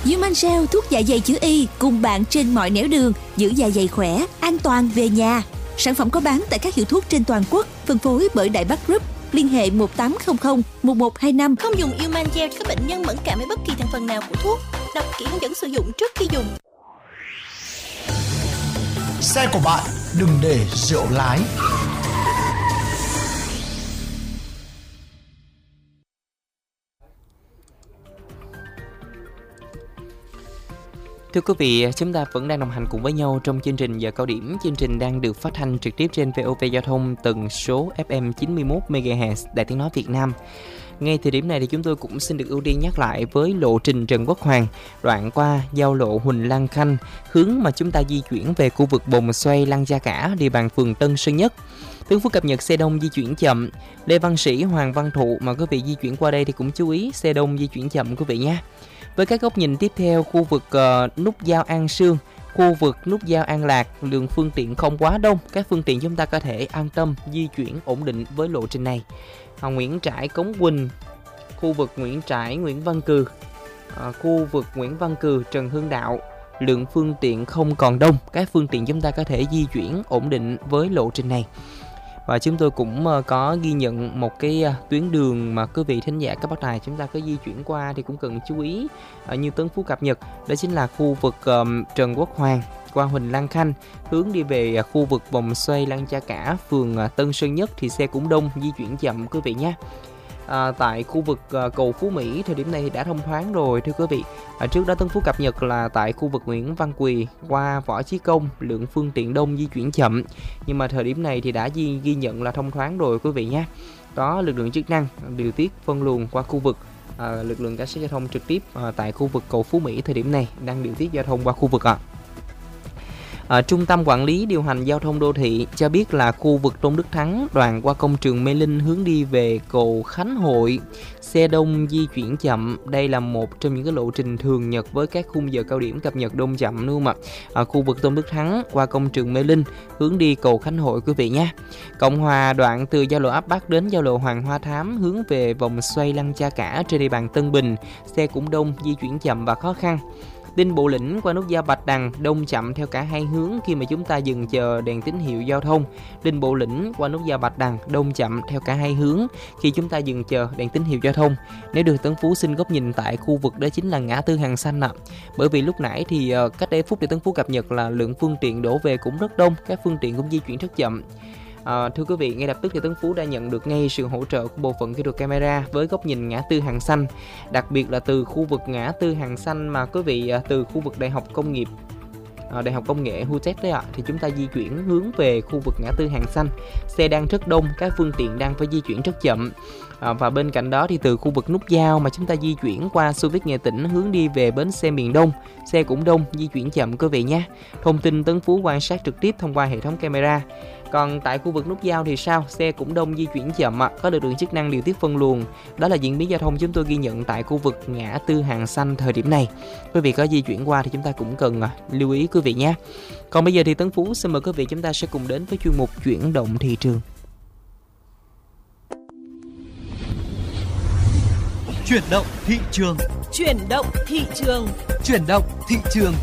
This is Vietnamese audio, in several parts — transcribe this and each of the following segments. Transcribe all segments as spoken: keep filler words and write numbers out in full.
Humancell thuốc dạ dày chữ Y cùng bạn trên mọi nẻo đường, giữ dạ dày khỏe, an toàn về nhà. Sản phẩm có bán tại các hiệu thuốc trên toàn quốc, phân phối bởi Đại Bắc Group. Liên hệ một tám không không một một hai năm. Không dùng Humancell cho các bệnh nhân mẫn cảm với bất kỳ thành phần nào của thuốc. Đọc kỹ hướng dẫn sử dụng trước khi dùng. Xe của bạn đừng để rượu lái. Thưa quý vị, chúng ta vẫn đang đồng hành cùng với nhau trong chương trình Giờ Cao Điểm. Chương trình đang được phát thanh trực tiếp trên vê o vê Giao thông tần số ép em chín mươi mốt mê ga héc Đài Tiếng Nói Việt Nam. Ngay thời điểm này thì chúng tôi cũng xin được ưu tiên nhắc lại với lộ trình Trần Quốc Hoàng, đoạn qua giao lộ Huỳnh Lan Khanh, hướng mà chúng ta di chuyển về khu vực Vòng Xoay Lăng Gia Cả, địa bàn phường Tân Sơn Nhất. Tướng Phú cập nhật xe đông di chuyển chậm. Lê Văn Sĩ, Hoàng Văn Thụ mà quý vị di chuyển qua đây thì cũng chú ý xe đông di chuyển chậm quý vị nhé. Với các góc nhìn tiếp theo, khu vực uh, nút giao An Sương, khu vực nút giao An Lạc, lượng phương tiện không quá đông, các phương tiện chúng ta có thể an tâm di chuyển ổn định với lộ trình này. À, Nguyễn Trãi, Cống Quỳnh, khu vực Nguyễn Trãi, Nguyễn Văn Cừ, à, khu vực Nguyễn Văn Cừ, Trần Hưng Đạo, lượng phương tiện không còn đông, các phương tiện chúng ta có thể di chuyển ổn định với lộ trình này. Và chúng tôi cũng có ghi nhận một cái tuyến đường mà quý vị thính giả các bác đài chúng ta có di chuyển qua thì cũng cần chú ý như Tấn Phú cập nhật, đó chính là khu vực um, Trần Quốc Hoàng qua Huỳnh Lan Khanh, hướng đi về khu vực Vòng Xoay Lăng Gia Cả, phường Tân Sơn Nhất thì xe cũng đông, di chuyển chậm quý vị nhé. À, tại khu vực à, cầu Phú Mỹ thời điểm này thì đã thông thoáng rồi thưa quý vị. À, trước đó Tân Phú cập nhật là tại khu vực Nguyễn Văn Quỳ qua Võ Chí Công, lượng phương tiện đông, di chuyển chậm, nhưng mà thời điểm này thì đã ghi, ghi nhận là thông thoáng rồi quý vị nhé. Có lực lượng chức năng điều tiết phân luồng qua khu vực. À, lực lượng cảnh sát giao thông trực tiếp à, tại khu vực cầu Phú Mỹ thời điểm này đang điều tiết giao thông qua khu vực ạ. À. À, Trung tâm Quản lý Điều hành Giao thông Đô thị cho biết là khu vực Tôn Đức Thắng, đoạn qua công trường Mê Linh hướng đi về cầu Khánh Hội, xe đông di chuyển chậm. Đây là một trong những cái lộ trình thường nhật với các khung giờ cao điểm cập nhật đông chậm luôn mà. À, khu vực Tôn Đức Thắng qua công trường Mê Linh hướng đi cầu Khánh Hội quý vị nhé. Cộng Hòa đoạn từ giao lộ Áp Bắc đến giao lộ Hoàng Hoa Thám hướng về Vòng Xoay Lăng Gia Cả trên địa bàn Tân Bình, xe cũng đông, di chuyển chậm và khó khăn. Đinh Bộ Lĩnh qua nút giao Bạch Đằng đông chậm theo cả hai hướng khi mà chúng ta dừng chờ đèn tín hiệu giao thông. Đinh Bộ Lĩnh qua nút giao Bạch Đằng đông chậm theo cả hai hướng khi chúng ta dừng chờ đèn tín hiệu giao thông. Nếu được Tấn Phú xin góc nhìn tại khu vực đó chính là ngã tư Hàng Xanh ạ. À. Bởi vì lúc nãy thì uh, cách đây phút để Tấn Phú cập nhật là lượng phương tiện đổ về cũng rất đông, các phương tiện cũng di chuyển rất chậm. À, thưa quý vị, ngay lập tức thì Tấn Phú đã nhận được ngay sự hỗ trợ của bộ phận kỹ thuật camera với góc nhìn ngã tư Hàng Xanh, đặc biệt là từ khu vực ngã tư Hàng Xanh mà quý vị từ khu vực Đại học Công nghiệp, à, Đại học Công nghệ Hu Tét đấy ạ, thì chúng ta di chuyển hướng về khu vực ngã tư Hàng Xanh, xe đang rất đông, các phương tiện đang phải di chuyển rất chậm. À, và bên cạnh đó thì từ khu vực nút giao mà chúng ta di chuyển qua Xô Viết Nghệ Tĩnh hướng đi về bến xe miền Đông, xe cũng đông, di chuyển chậm quý vị nhé. Thông tin Tấn Phú quan sát trực tiếp thông qua hệ thống camera. Còn tại khu vực nút giao thì sao? Xe cũng đông, di chuyển chậm, có lực lượng chức năng điều tiết phân luồng. Đó là diễn biến giao thông chúng tôi ghi nhận tại khu vực ngã tư Hàng Xanh thời điểm này. Quý vị có di chuyển qua thì chúng ta cũng cần lưu ý quý vị nhé. Còn bây giờ thì Tấn Phú xin mời quý vị chúng ta sẽ cùng đến với chuyên mục chuyển động thị trường. Chuyển động thị trường. Chuyển động thị trường. Chuyển động thị trường.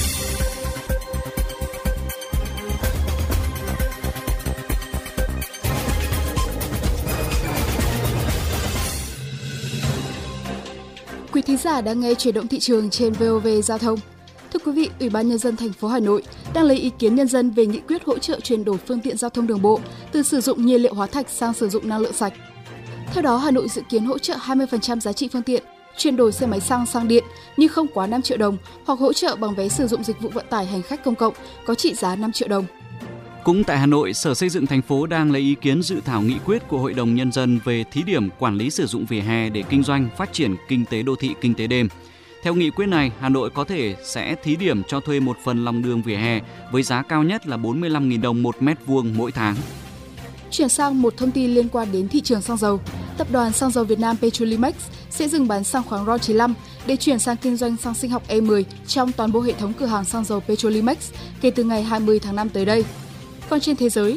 Quý thính giả đang nghe Chuyển động thị trường trên vê o vê Giao thông. Thưa quý vị, Ủy ban Nhân dân thành phố Hà Nội đang lấy ý kiến nhân dân về nghị quyết hỗ trợ chuyển đổi phương tiện giao thông đường bộ từ sử dụng nhiên liệu hóa thạch sang sử dụng năng lượng sạch. Theo đó, Hà Nội dự kiến hỗ trợ hai mươi phần trăm giá trị phương tiện chuyển đổi xe máy xăng sang điện nhưng không quá năm triệu đồng, hoặc hỗ trợ bằng vé sử dụng dịch vụ vận tải hành khách công cộng có trị giá năm triệu đồng. Cũng tại Hà Nội, Sở Xây dựng thành phố đang lấy ý kiến dự thảo nghị quyết của Hội đồng Nhân dân về thí điểm quản lý sử dụng vỉa hè để kinh doanh, phát triển kinh tế đô thị, kinh tế đêm. Theo nghị quyết này, Hà Nội có thể sẽ thí điểm cho thuê một phần lòng đường vỉa hè với giá cao nhất là bốn mươi lăm nghìn đồng một mét vuông mỗi tháng. Chuyển sang một thông tin liên quan đến thị trường xăng dầu. Tập đoàn Xăng dầu Việt Nam Petrolimex sẽ dừng bán xăng khoáng RON chín mươi lăm để chuyển sang kinh doanh xăng sinh học E mười trong toàn bộ hệ thống cửa hàng xăng dầu Petrolimex kể từ ngày hai mươi tháng năm tới đây. Còn trên thế giới,